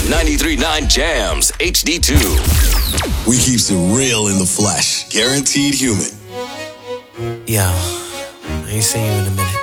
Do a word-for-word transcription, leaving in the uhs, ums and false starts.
ninety-three point nine Jams H D two. We keeps it real in the flesh. Guaranteed human. Yo, I ain't seen you in a minute.